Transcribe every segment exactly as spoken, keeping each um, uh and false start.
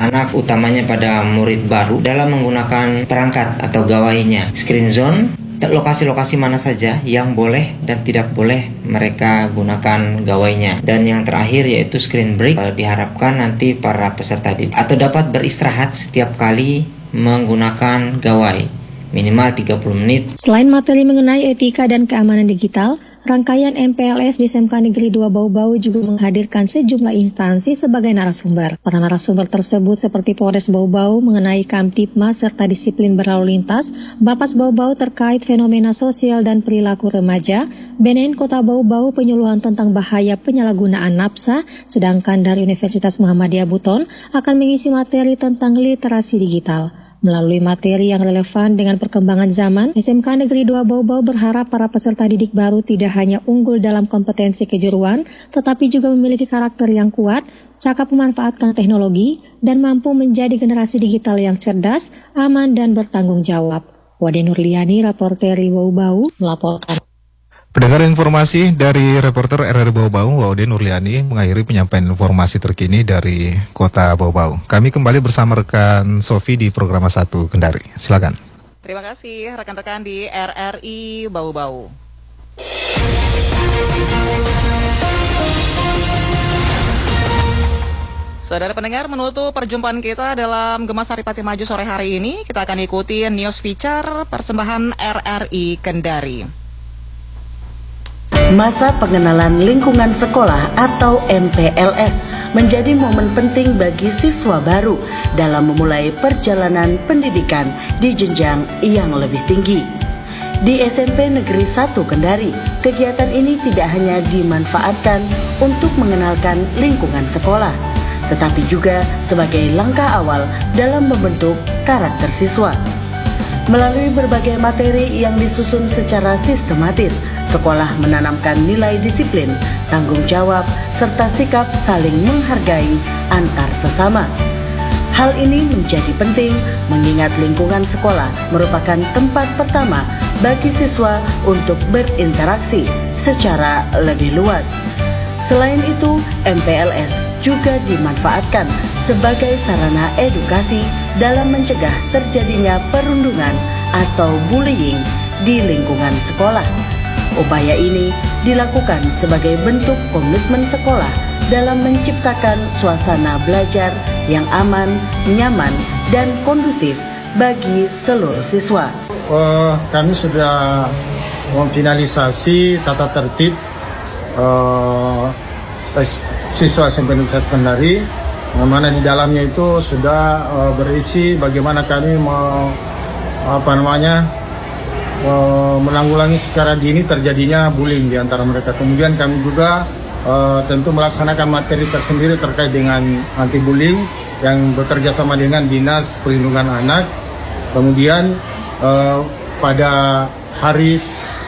anak utamanya pada murid baru dalam menggunakan perangkat atau gawainya. Screen zone, lokasi-lokasi mana saja yang boleh dan tidak boleh mereka gunakan gawainya. Dan yang terakhir yaitu screen break, diharapkan nanti para peserta didik atau dapat beristirahat setiap kali menggunakan gawai minimal tiga puluh menit. Selain materi mengenai etika dan keamanan digital, rangkaian M P L S di S M K Negeri dua Bau-Bau juga menghadirkan sejumlah instansi sebagai narasumber. Para narasumber tersebut seperti Polres Bau-Bau mengenai Kamtipmas serta disiplin berlalu lintas, Bapas Bau-Bau terkait fenomena sosial dan perilaku remaja, B N N Kota Bau-Bau penyuluhan tentang bahaya penyalahgunaan nafsa, sedangkan dari Universitas Muhammadiyah Buton akan mengisi materi tentang literasi digital. Melalui materi yang relevan dengan perkembangan zaman, S M K Negeri dua Bau-Bau berharap para peserta didik baru tidak hanya unggul dalam kompetensi kejuruan, tetapi juga memiliki karakter yang kuat, cakap memanfaatkan teknologi, dan mampu menjadi generasi digital yang cerdas, aman, dan bertanggung jawab. Wade Nurliani, reporter Bau-Bau, melaporkan. Pendengar informasi dari reporter R R Bau-Bau, Waude Nurliani mengakhiri penyampaian informasi terkini dari Kota Bau-Bau. Kami kembali bersama rekan Sofi di program satu Kendari. Silakan. Terima kasih rekan-rekan di R R I Bau-Bau. Saudara pendengar, menutup perjumpaan kita dalam Gemas Saripati Maju sore hari ini, kita akan ikuti news feature persembahan R R I Kendari. Masa pengenalan lingkungan sekolah atau M P L S menjadi momen penting bagi siswa baru dalam memulai perjalanan pendidikan di jenjang yang lebih tinggi. Di S M P Negeri satu Kendari, kegiatan ini tidak hanya dimanfaatkan untuk mengenalkan lingkungan sekolah, tetapi juga sebagai langkah awal dalam membentuk karakter siswa. Melalui berbagai materi yang disusun secara sistematis, sekolah menanamkan nilai disiplin, tanggung jawab, serta sikap saling menghargai antar sesama. Hal ini menjadi penting mengingat lingkungan sekolah merupakan tempat pertama bagi siswa untuk berinteraksi secara lebih luas. Selain itu, M P L S juga dimanfaatkan sebagai sarana edukasi dalam mencegah terjadinya perundungan atau bullying di lingkungan sekolah. Upaya ini dilakukan sebagai bentuk komitmen sekolah dalam menciptakan suasana belajar yang aman, nyaman, dan kondusif bagi seluruh siswa. Uh, kami sudah memfinalisasi tata tertib uh, siswa S M P Negeri satu Kendari, yang mana di dalamnya itu sudah uh, berisi bagaimana kami mau apa namanya uh, menanggulangi secara dini terjadinya bullying di antara mereka. Kemudian kami juga uh, tentu melaksanakan materi tersendiri terkait dengan anti bullying yang bekerja sama dengan Dinas Perlindungan Anak. Kemudian uh, pada hari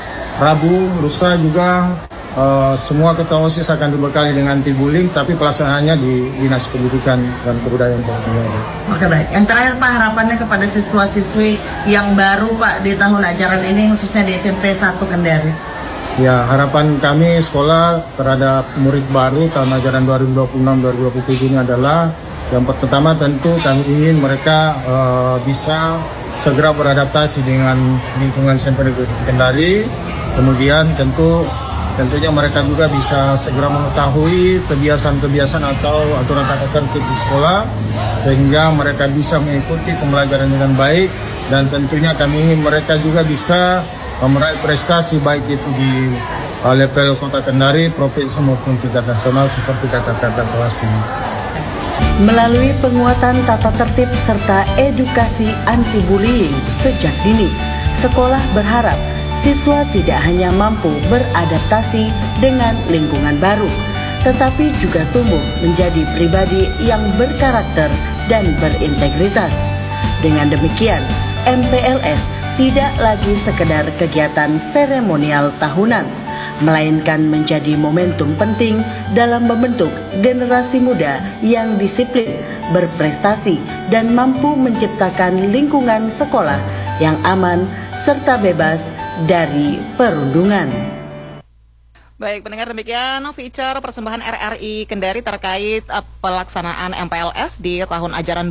Rabu lusa juga Uh, semua ketua OSIS akan dibekali dengan anti bullying, tapi pelaksanaannya di Dinas Pendidikan dan Kebudayaan Provinsi. Oke, baik. Yang terakhir Pak, harapannya kepada siswa-siswi yang baru Pak di tahun ajaran ini, khususnya di S M P satu Kendari. Ya, harapan kami sekolah terhadap murid baru tahun ajaran dua ribu dua puluh enam dua ribu dua puluh tujuh ini adalah yang pertama tentu kami ingin mereka uh, bisa segera beradaptasi dengan lingkungan S M P Negeri Kendari. Kemudian tentu Tentunya mereka juga bisa segera mengetahui kebiasaan-kebiasaan atau aturan tata tertib di sekolah, sehingga mereka bisa mengikuti pembelajaran dengan baik, dan tentunya kami ingin mereka juga bisa meraih prestasi baik itu di uh, level Kota Kendari, provinsi maupun tingkat nasional seperti kata-kata kelas ini. Melalui penguatan tata tertib serta edukasi anti-bullying sejak dini, sekolah berharap siswa tidak hanya mampu beradaptasi dengan lingkungan baru, tetapi juga tumbuh menjadi pribadi yang berkarakter dan berintegritas. Dengan demikian, M P L S tidak lagi sekedar kegiatan seremonial tahunan, melainkan menjadi momentum penting dalam membentuk generasi muda yang disiplin, berprestasi, dan mampu menciptakan lingkungan sekolah yang aman serta bebas dari perundungan. Baik, pendengar, demikian feature persembahan R R I Kendari terkait uh, pelaksanaan M P L S di tahun ajaran